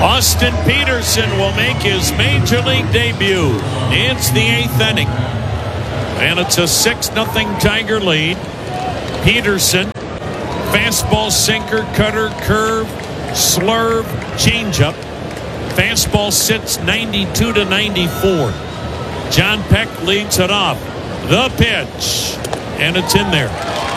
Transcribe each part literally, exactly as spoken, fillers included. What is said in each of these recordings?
Austin Peterson will make his major league debut. It's the eighth inning, and it's a six nothing Tiger lead. Peterson, fastball, sinker, cutter, curve, slurve, changeup. Fastball sits ninety-two to ninety-four. John Peck leads it off. The pitch, and it's in there.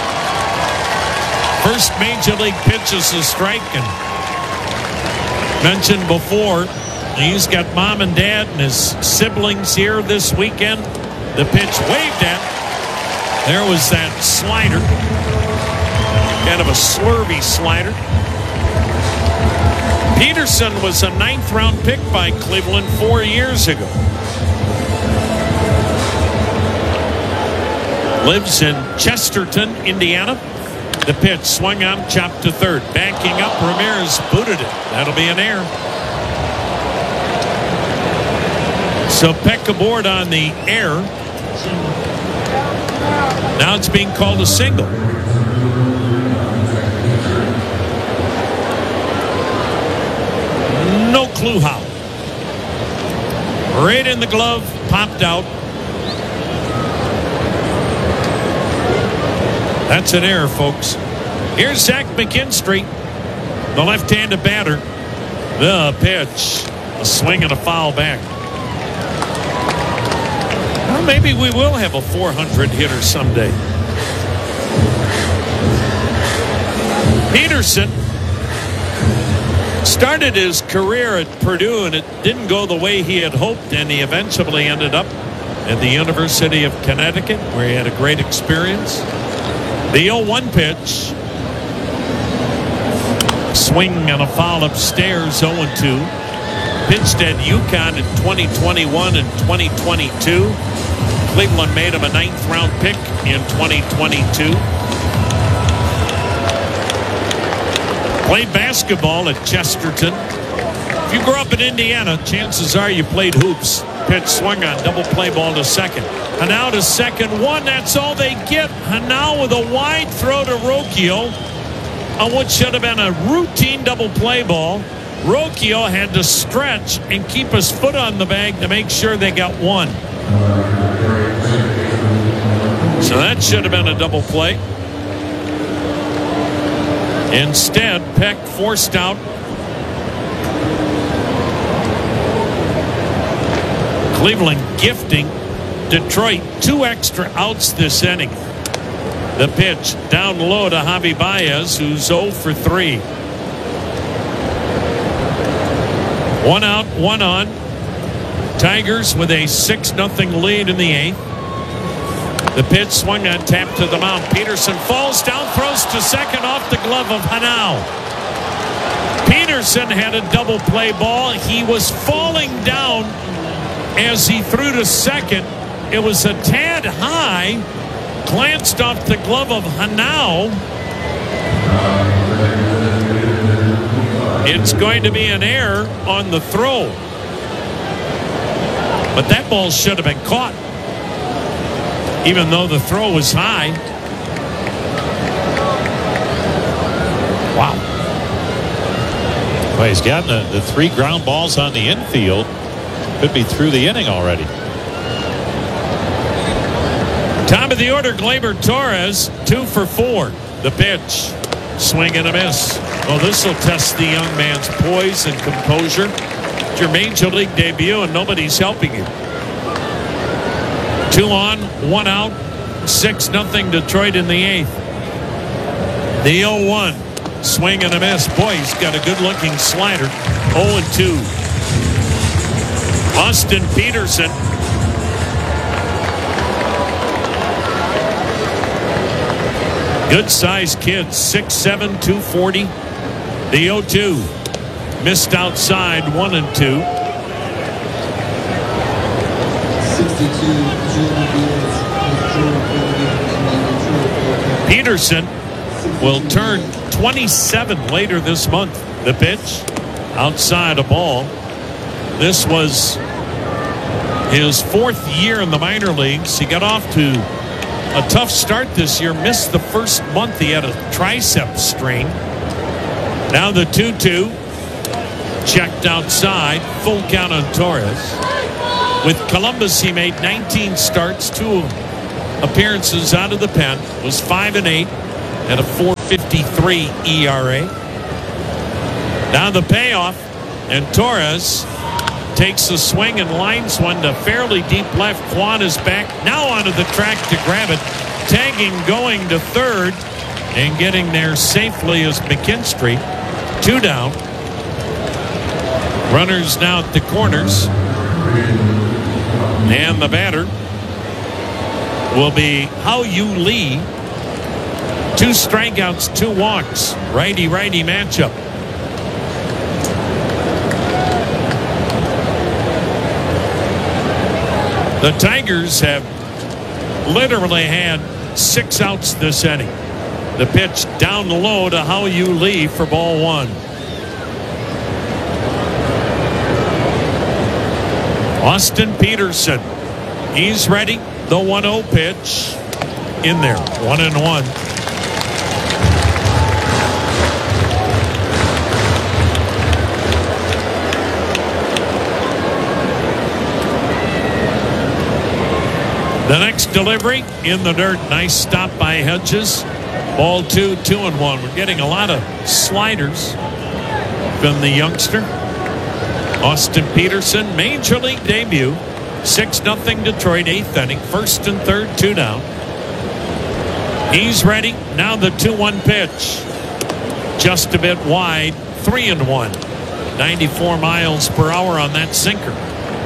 First major league pitch is a strike, and mentioned before, he's got mom and dad and his siblings here this weekend. The pitch waved at. There was that slider. Kind of a slurvy slider. Peterson was a ninth round pick by Cleveland four years ago. Lives in Chesterton, Indiana. The pitch swung on, chopped to third. Backing up, Ramirez booted it. That'll be an error. So Peck aboard on the error. Now it's being called a single. No clue how. Right in the glove, popped out. That's an error, folks. Here's Zach McKinstry, the left-handed batter. The pitch, a swing and a foul back. Well, maybe we will have a four hundred hitter someday. Peterson started his career at Purdue, and it didn't go the way he had hoped, and he eventually ended up at the University of Connecticut, where he had a great experience. The oh one pitch. Swing and a foul upstairs, oh two. Pitched at UConn in twenty twenty-one and twenty twenty-two. Cleveland made him a ninth round pick in twenty twenty-two. Played basketball at Chesterton. If you grew up in Indiana, chances are you played hoops. Pitch swung on, double play ball to second. And now to second one. That's all they get. And now with a wide throw to Rocchio on what should have been a routine double play ball. Rocchio had to stretch and keep his foot on the bag to make sure they got one. So that should have been a double play. Instead, Peck forced out. Cleveland gifting Detroit two extra outs this inning. The pitch down low to Javi Baez, who's oh for three. One out, one on. Tigers with a six nothing lead in the eighth. The pitch swung on, tap to the mound. Peterson falls down, throws to second off the glove of Hanau. Peterson had a double play ball. He was falling down as he threw to second. It was a tad high, glanced off the glove of Hanau. It's going to be an error on the throw. But that ball should have been caught, even though the throw was high. Wow. Well, he's gotten the, the three ground balls on the infield. Could be through the inning already. Top of the order, Gleyber Torres, two for four. The pitch, swing and a miss. Well, this will test the young man's poise and composure. It's your major league debut and nobody's helping you. Two on, one out, six nothing Detroit in the eighth. The oh one, swing and a miss. Boy, he's got a good looking slider. oh and two. Austin Peterson. Good sized kid, six seven, two forty. The oh two. Missed outside, one and two. Peterson will turn twenty-seven later this month. The pitch, outside a ball. This was his fourth year in the minor leagues. He got off to a tough start this year. Missed the first month. He had a tricep strain. Now the two two. checked outside. Full count on Torres. With Columbus, he made nineteen starts, two appearances out of the pen, was five and eight, and a four fifty-three E R A. Now the payoff, and Torres takes a swing and lines one to fairly deep left. Kwan is back now onto the track to grab it. Tagging going to third and getting there safely is McKinstry. Two down. Runners now at the corners. And the batter will be Hao-Yu Lee. Two strikeouts, two walks. Righty-righty matchup. The Tigers have literally had six outs this inning. The pitch down low to Hao-Yu Lee for ball one. Austin Peterson. He's ready. The one oh pitch. In there. One and one. The next delivery in the dirt. Nice stop by Hedges. Ball two, two and one. We're getting a lot of sliders from the youngster. Austin Peterson, major league debut. six nothing Detroit, eighth inning. First and third, two down. He's ready. Now the two one pitch. Just a bit wide. three and one. ninety-four miles per hour on that sinker.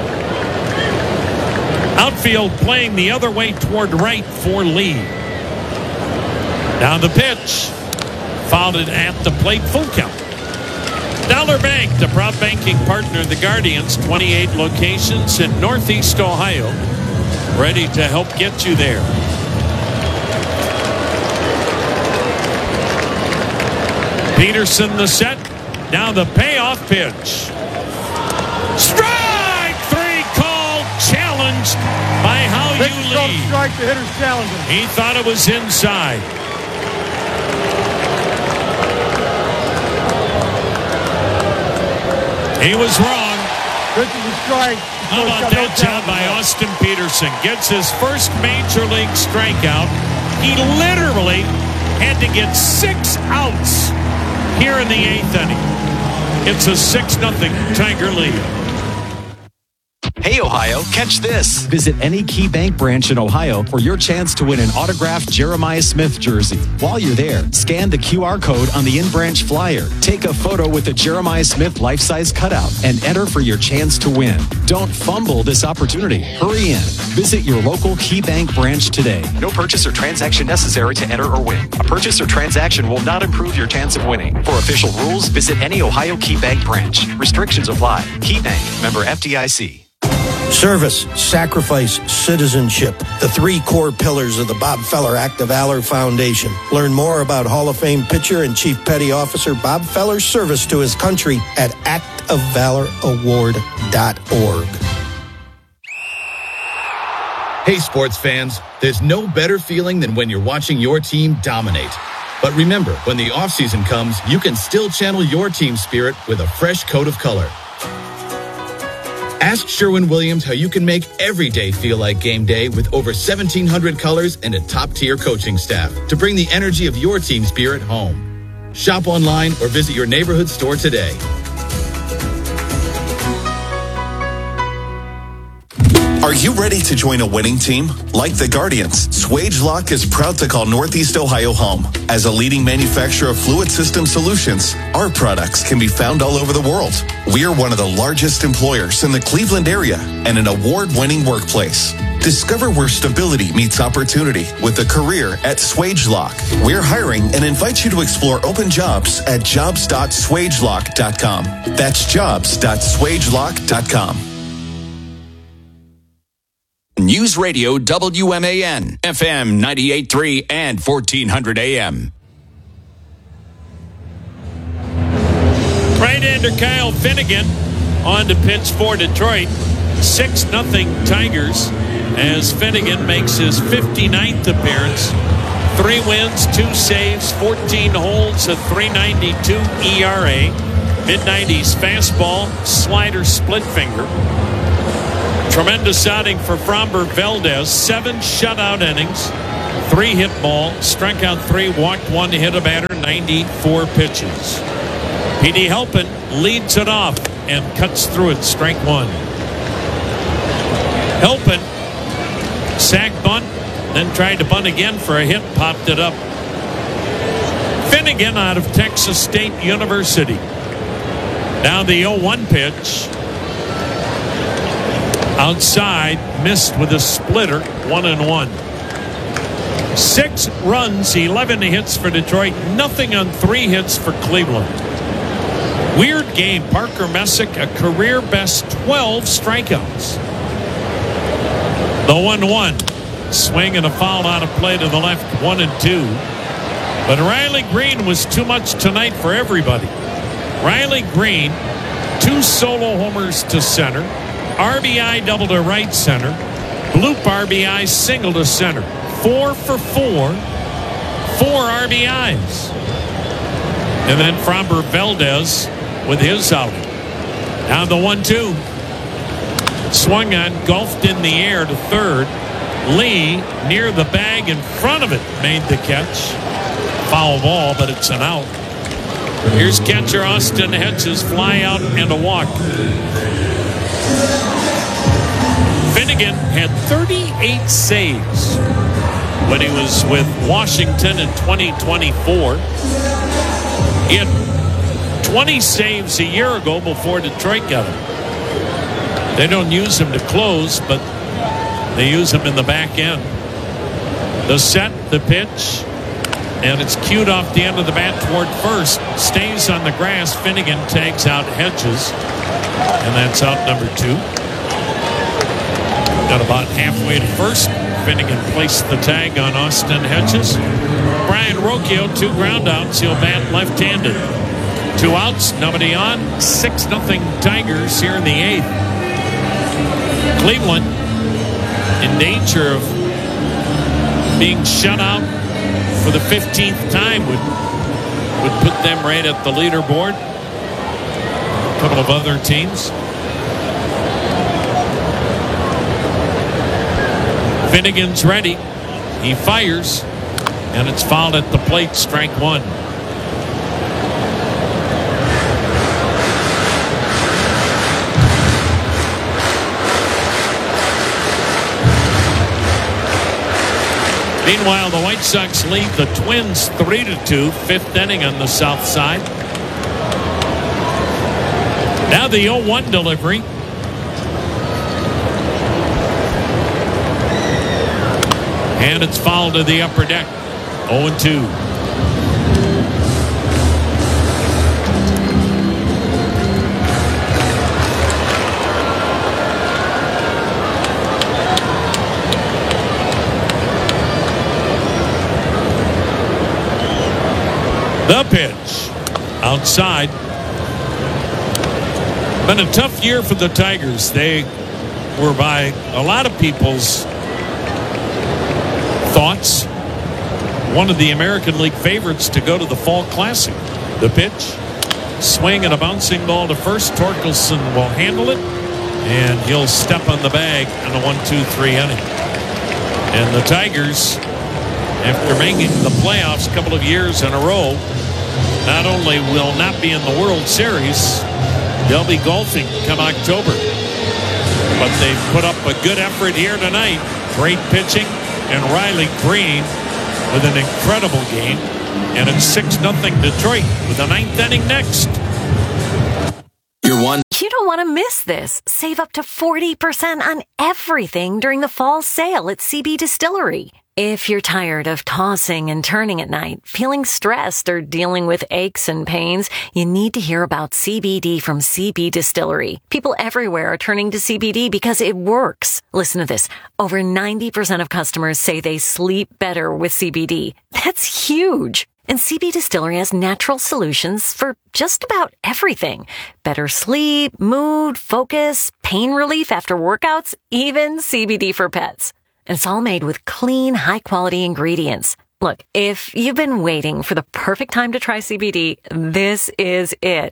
Outfield playing the other way toward right for Lee. Now the pitch. Fouled it at the plate. Full count. Dollar Bank, the proud banking partner of the Guardians. twenty-eight locations in Northeast Ohio. Ready to help get you there. Peterson the set. Now the payoff pitch. Strike three called. Challenged by Hao-Yu Lee. Strike, the hitter's challenging. He thought it was inside. He was wrong. This is a strike. How about that job by Austin Peterson? Gets his first major league strikeout. He literally had to get six outs here in the eighth inning. It's a six nothing Tiger lead. Hey, Ohio, catch this. Visit any KeyBank branch in Ohio for your chance to win an autographed Jeremiah Smith jersey. While you're there, scan the Q R code on the in-branch flyer. Take a photo with the Jeremiah Smith life-size cutout and enter for your chance to win. Don't fumble this opportunity. Hurry in. Visit your local KeyBank branch today. No purchase or transaction necessary to enter or win. A purchase or transaction will not improve your chance of winning. For official rules, visit any Ohio KeyBank branch. Restrictions apply. KeyBank, member F D I C. Service, sacrifice, citizenship. The three core pillars of the Bob Feller Act of Valor Foundation. Learn more about Hall of Fame pitcher and Chief Petty Officer Bob Feller's service to his country at act of valor award dot org. Hey, sports fans, there's no better feeling than when you're watching your team dominate. But remember, when the offseason comes, you can still channel your team spirit with a fresh coat of color. Ask Sherwin-Williams how you can make every day feel like game day with over seventeen hundred colors and a top-tier coaching staff to bring the energy of your team spirit home. Shop online or visit your neighborhood store today. Are you ready to join a winning team? Like the Guardians, Swagelok is proud to call Northeast Ohio home. As a leading manufacturer of fluid system solutions, our products can be found all over the world. We are one of the largest employers in the Cleveland area and an award-winning workplace. Discover where stability meets opportunity with a career at Swagelok. We're hiring and invite you to explore open jobs at jobs dot swagelok dot com. That's jobs dot swagelok dot com. News Radio W M A N, F M ninety-eight point three and fourteen hundred A M. Right-hander Kyle Finnegan on to pitch for Detroit. six nothing Tigers as Finnegan makes his fifty-ninth appearance. Three wins, two saves, fourteen holds, a three ninety-two E R A. mid nineties fastball, slider, split finger. Tremendous outing for Framber Valdez. Seven shutout innings, three hit ball, struck out three, walked one, hit a batter, ninety-four pitches. P D Halpin leads it off and cuts through it, strike one. Halpin sack bunt, then tried to bunt again for a hit, popped it up. Finnegan out of Texas State University. Now the oh one pitch. Outside, missed with a splitter, one and one. Six runs, eleven hits for Detroit, nothing on three hits for Cleveland. Weird game. Parker Messick, a career best twelve strikeouts. The one one. Swing and a foul out of play to the left, one and two. But Riley Green was too much tonight for everybody. Riley Green, two solo homers to center, R B I double to right center, bloop R B I single to center. Four for four, four R B Is. And then Framber Valdez with his outing. Now the one two. Swung on, golfed in the air to third. Lee, near the bag in front of it, made the catch. Foul ball, but it's an out. Here's catcher Austin Hedges, fly out and a walk. Finnegan had thirty-eight saves when he was with Washington in twenty twenty-four. He had twenty saves a year ago before Detroit got him. They don't use him to close, but they use him in the back end. The set, the pitch, and it's cued off the end of the bat toward first. Stays on the grass. Finnegan tags out Hedges, and that's out number two. Got about halfway to first. Finnegan placed the tag on Austin Hedges. Brian Rocchio, two groundouts. He'll bat left-handed. Two outs, nobody on. Six nothing Tigers here in the eighth. Cleveland in danger of being shut out for the fifteenth time would would put them right at the leaderboard. A couple of other teams. Finnegan's ready. He fires, and it's fouled at the plate. Strike one. Meanwhile, the White Sox lead the Twins three to two, fifth inning on the south side. Now the oh one delivery. And it's fouled to the upper deck. oh and two. The pitch outside. Been a tough year for the Tigers. They were, by a lot of people's thoughts, one of the American League favorites to go to the Fall Classic. The pitch, swing and a bouncing ball to first. Torkelson will handle it, and he'll step on the bag in a one two three inning. And the Tigers, after making the playoffs a couple of years in a row, not only will not be in the World Series, they'll be golfing come October. But they've put up a good effort here tonight. Great pitching, and Riley Green with an incredible game. And it's six nothing Detroit with the ninth inning next. You're one. You don't want to miss this. Save up to forty percent on everything during the fall sale at C B Distillery. If you're tired of tossing and turning at night, feeling stressed, or dealing with aches and pains, you need to hear about C B D from C B Distillery. People everywhere are turning to C B D because it works. Listen to this. Over ninety percent of customers say they sleep better with C B D. That's huge. And C B Distillery has natural solutions for just about everything. Better sleep, mood, focus, pain relief after workouts, even C B D for pets. And it's all made with clean, high-quality ingredients. Look, if you've been waiting for the perfect time to try C B D, this is it.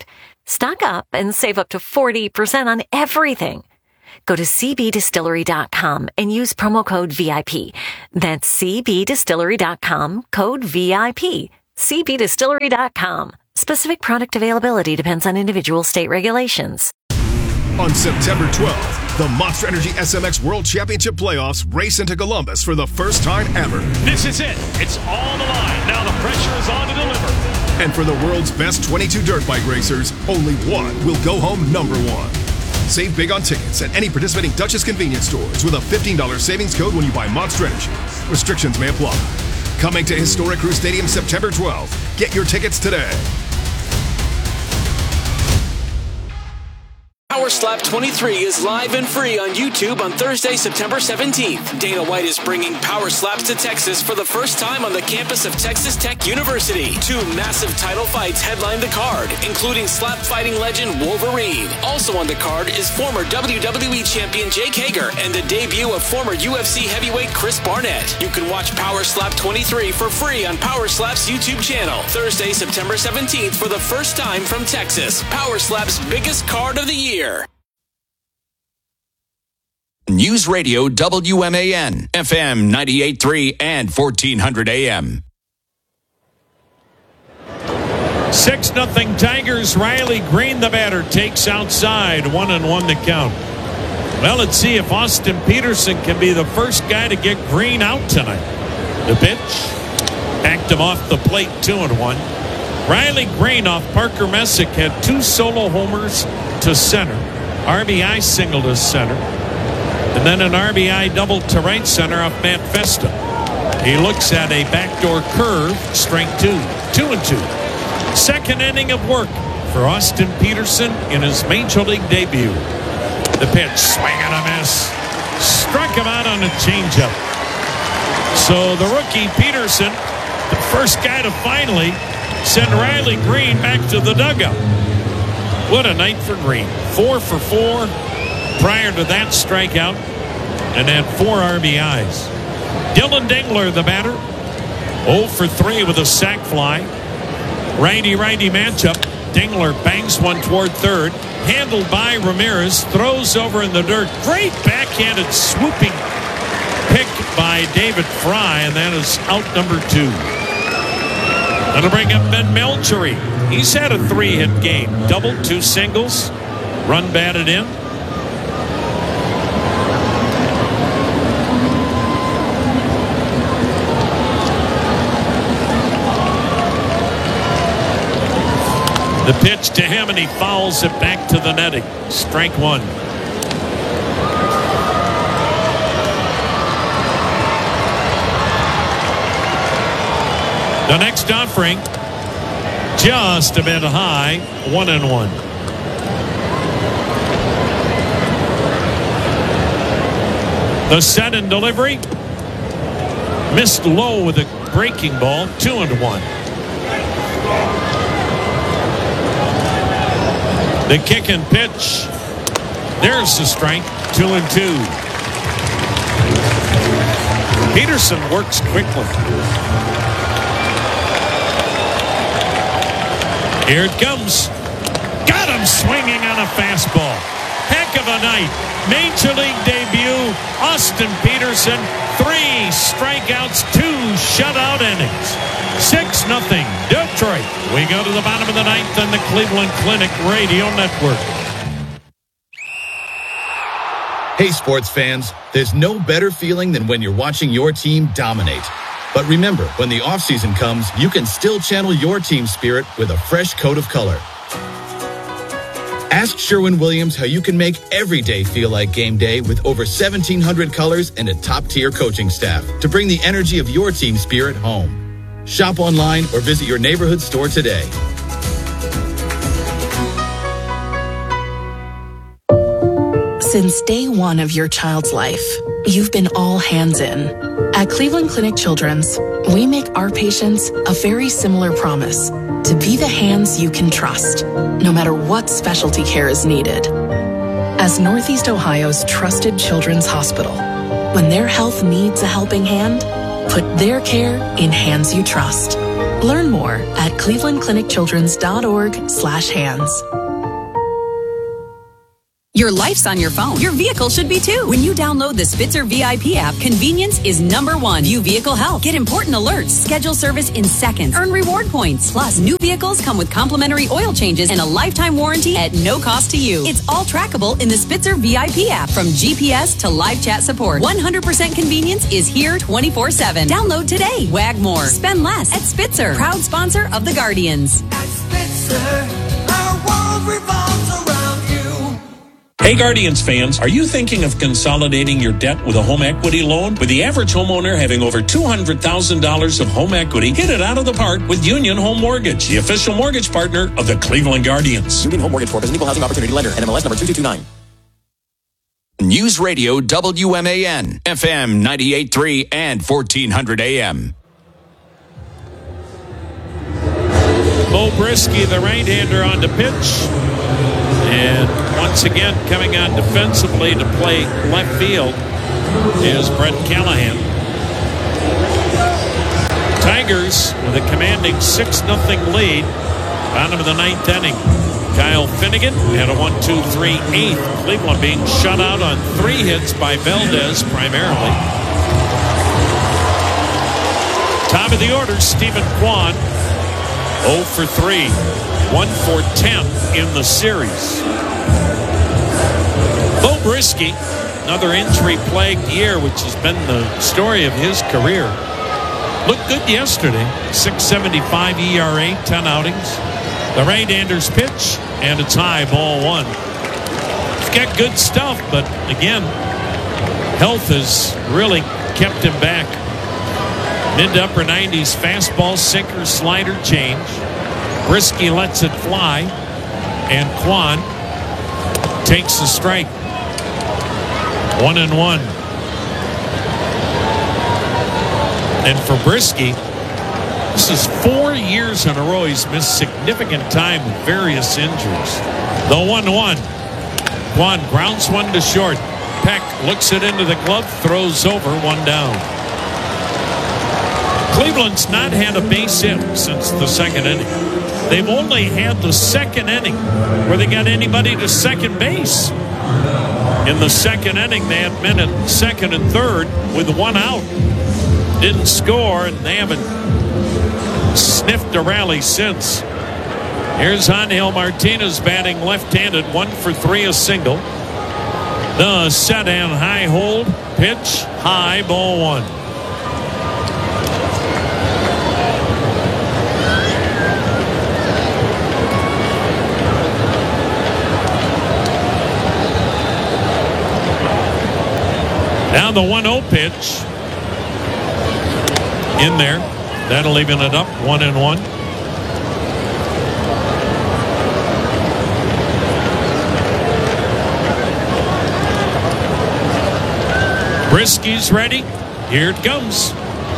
Stock up and save up to forty percent on everything. Go to c b distillery dot com and use promo code V I P. That's c b distillery dot com, code V I P. c b distillery dot com. Specific product availability depends on individual state regulations. On September twelfth, the Monster Energy S M X World Championship Playoffs race into Columbus for the first time ever. This is it. It's on the line. Now the pressure is on to deliver. And for the world's best twenty-two dirt bike racers, only one will go home number one. Save big on tickets at any participating Duchess convenience stores with a fifteen dollars savings code when you buy Monster Energy. Restrictions may apply. Coming to Historic Crew Stadium September twelfth. Get your tickets today. Power Slap twenty-three is live and free on YouTube on Thursday, September seventeenth. Dana White is bringing Power Slaps to Texas for the first time on the campus of Texas Tech University. Two massive title fights headline the card, including slap fighting legend Wolverine. Also on the card is former W W E champion Jake Hager and the debut of former U F C heavyweight Chris Barnett. You can watch Power Slap twenty-three for free on Power Slap's YouTube channel. Thursday, September seventeenth for the first time from Texas. Power Slap's biggest card of the year. News Radio W M A N, F M ninety-eight point three and fourteen hundred A M. Six nothing Tigers. Riley Green, the batter, takes outside. One and one to count. Well, let's see if Austin Peterson can be the first guy to get Green out tonight. The pitch, active off the plate, two and one. Riley Green off Parker Messick had two solo homers to center. R B I single to center. And then an R B I double to right center off Matt Festa. He looks at a backdoor curve, strike two, two and two. Second inning of work for Austin Peterson in his Major League debut. The pitch, swing and a miss. Struck him out on a changeup. So the rookie Peterson, the first guy to finally send Riley Green back to the dugout. What a night for Green. Four for four. Prior to that strikeout, and had four R B Is. Dylan Dingler, the batter, oh for three with a sac fly. Righty-righty matchup. Dingler bangs one toward third. Handled by Ramirez. Throws over in the dirt. Great backhanded swooping pick by David Fry, and that is out number two. That'll bring up Ben Melchery. He's had a three-hit game. Double, two singles. Run batted in. The pitch to him, and he fouls it back to the netting. Strike one. The next offering, just a bit high, one and one. The set and delivery, missed low with a breaking ball, two and one. The kick and pitch. There's the strike. Two and two. Peterson works quickly. Here it comes. Got him swinging on a fastball. Heck of a night. Major League debut. Austin Peterson. Three strikeouts, two shutout innings. Six nothing Detroit. We go to the bottom of the ninth on the Cleveland Clinic Radio Network. Hey, sports fans, there's no better feeling than when you're watching your team dominate. But remember, when the offseason comes, you can still channel your team spirit with a fresh coat of color. Ask Sherwin-Williams how you can make every day feel like game day with over seventeen hundred colors and a top-tier coaching staff to bring the energy of your team spirit home. Shop online or visit your neighborhood store today. Since day one of your child's life, you've been all hands in. At Cleveland Clinic Children's, we make our patients a very similar promise to be the hands you can trust, no matter what specialty care is needed. As Northeast Ohio's trusted children's hospital, when their health needs a helping hand, put their care in hands you trust. Learn more at cleveland clinic children's dot org slash hands. Your life's on your phone. Your vehicle should be too. When you download the Spitzer V I P app, convenience is number one. View vehicle health. Get important alerts. Schedule service in seconds. Earn reward points. Plus, new vehicles come with complimentary oil changes and a lifetime warranty at no cost to you. It's all trackable in the Spitzer V I P app. From G P S to live chat support, one hundred percent convenience is here twenty-four seven. Download today. Wag more. Spend less at Spitzer. Proud sponsor of the Guardians. At Spitzer, our world revolves around you. Hey Guardians fans, are you thinking of consolidating your debt with a home equity loan? With the average homeowner having over two hundred thousand dollars of home equity, hit it out of the park with Union Home Mortgage, the official mortgage partner of the Cleveland Guardians. Union Home Mortgage Corp is an equal housing opportunity lender. N M L S number two two two nine. News Radio W M A N, F M ninety-eight point three and fourteen hundred A M. Bo Brisky, the right-hander, on the pitch. And once again, coming on defensively to play left field is Brett Callahan. Tigers with a commanding six nothing lead. Bottom of the ninth inning. Kyle Finnegan had a one two three eighth. Cleveland being shut out on three hits by Valdez primarily. Top of the order, Stephen Kwan. oh for three. one for ten in the series. Bo Brisky, another injury-plagued year, which has been the story of his career. Looked good yesterday. six seventy-five E R A, ten outings. The right-hander's pitch, and it's high, ball one. He's got good stuff, but again, health has really kept him back. Mid to upper nineties fastball, sinker, slider change. Brisky lets it fly, and Kwan takes the strike. One and one. And for Brisky, this is four years in a row he's missed significant time with various injuries. The one one. Kwan grounds one to short. Peck looks it into the glove, throws over, one down. Cleveland's not had a base hit since the second inning. They've only had the second inning where they got anybody to second base. In the second inning, they had men at second and third with one out. Didn't score, and they haven't sniffed a rally since. Here's Angel Martinez batting left-handed, one for three, a single. The set and high hold, pitch, high, ball one. Now the one oh pitch in there. That'll even it up, one and one. Brisky's ready. Here it comes.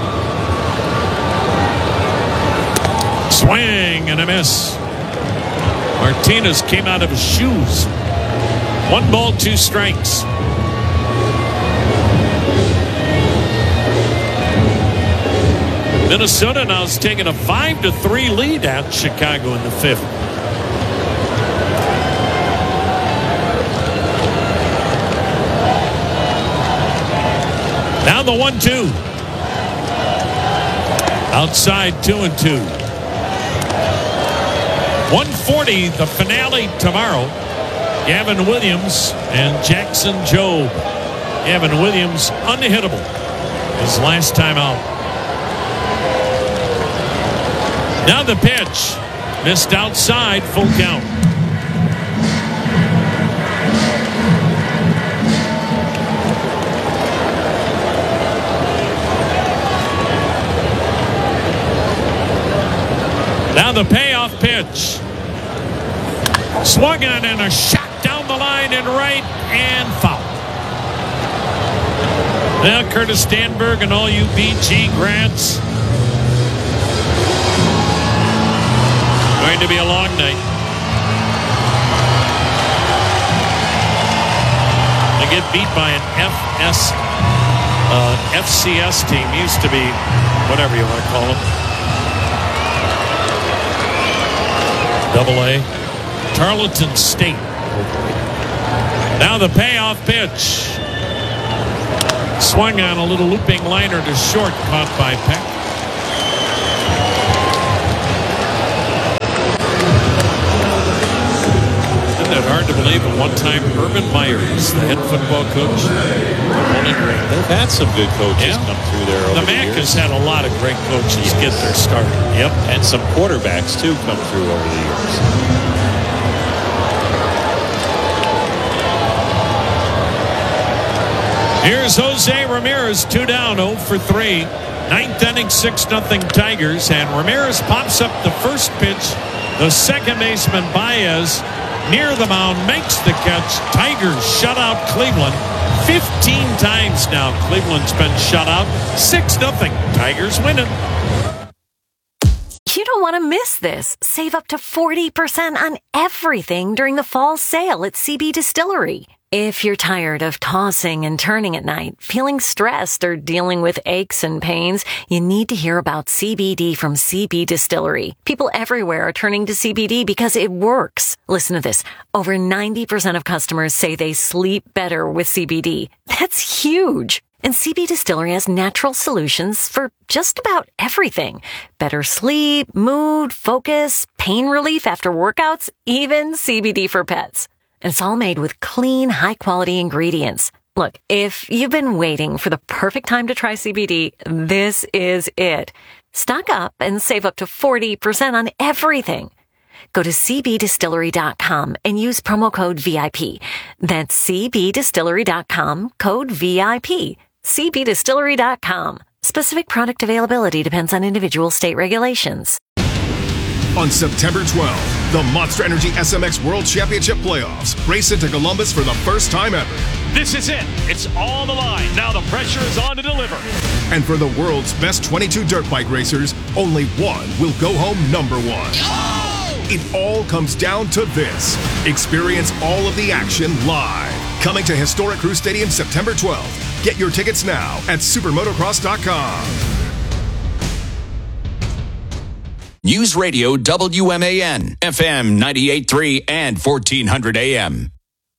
Swing and a miss. Martinez came out of his shoes. One ball, two strikes. Minnesota now is taking a five to three lead at Chicago in the fifth. Now the one two. Outside, two and two. one forty, the finale tomorrow. Gavin Williams and Jackson Jobe. Gavin Williams unhittable his last time out. Now the pitch. Missed outside, full count. Now the payoff pitch. Swung on and a shot down the line and right and foul. Now Curtis Stanberg and all you B G grads. Going to be a long night. They get beat by an F S, uh, F C S team. Used to be whatever you want to call them. Double A. Tarleton State. Now the payoff pitch. Swung on a little looping liner to short, caught by Peck. Isn't it hard to believe at one time Urban Myers, the head football coach, they've had some good coaches yeah. come through there over the the M A C years. has had a lot of great coaches yes. get their start. Yep, and some quarterbacks too come through over the years. Here's Jose Ramirez, two down, oh for three. Ninth inning, six nothing Tigers, and Ramirez pops up the first pitch. The second baseman, Baez, near the mound, makes the catch. Tigers shut out Cleveland. fifteen times now Cleveland's been shut out. six nothing. Tigers winning. You don't want to miss this. Save up to forty percent on everything during the fall sale at C B Distillery. If you're tired of tossing and turning at night, feeling stressed, or dealing with aches and pains, you need to hear about C B D from C B Distillery. People everywhere are turning to C B D because it works. Listen to this. Over ninety percent of customers say they sleep better with C B D. That's huge. And C B Distillery has natural solutions for just about everything. Better sleep, mood, focus, pain relief after workouts, even C B D for pets. And it's all made with clean, high-quality ingredients. Look, if you've been waiting for the perfect time to try C B D, this is it. Stock up and save up to forty percent on everything. Go to c b distillery dot com and use promo code V I P. That's c b distillery dot com, code V I P. c b distillery dot com. Specific product availability depends on individual state regulations. On September twelfth, the Monster Energy S M X World Championship Playoffs race into Columbus for the first time ever. This is it. It's all the line. Now the pressure is on to deliver. And for the world's best twenty-two dirt bike racers, only one will go home number one. Oh! It all comes down to this. Experience all of the action live. Coming to Historic Crew Stadium September twelfth. Get your tickets now at supermotocross dot com. News Radio W M A N, F M ninety-eight point three and fourteen hundred A M.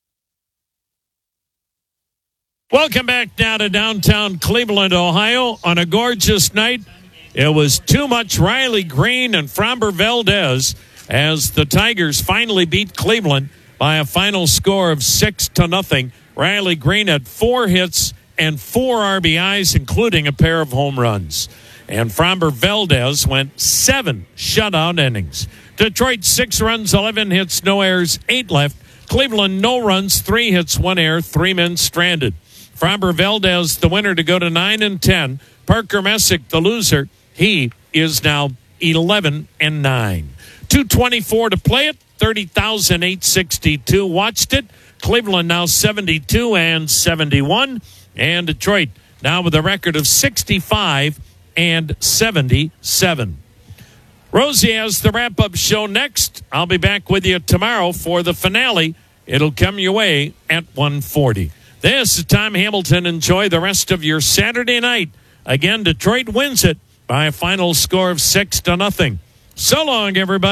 Welcome back now to downtown Cleveland, Ohio. On a gorgeous night, it was too much Riley Green and Framber Valdez as the Tigers finally beat Cleveland by a final score of six to nothing. Riley Green had four hits and four R B Is, including a pair of home runs. And Framber Valdez went seven shutout innings. Detroit, six runs, eleven hits, no errors, eight left. Cleveland, no runs, three hits, one error, three men stranded. Framber Valdez, the winner, to go to nine and ten. Parker Messick, the loser, he is now eleven and nine. two twenty-four to play it, thirty thousand eight hundred sixty-two watched it. Cleveland now seventy-two and seventy-one. And Detroit now with a record of sixty-five and seventy-seven. Rosie has the wrap-up show next. I'll be back with you tomorrow for the finale. It'll come your way at one forty. This is Tom Hamilton. Enjoy the rest of your Saturday night. Again, Detroit wins it by a final score of six to nothing. So long, everybody.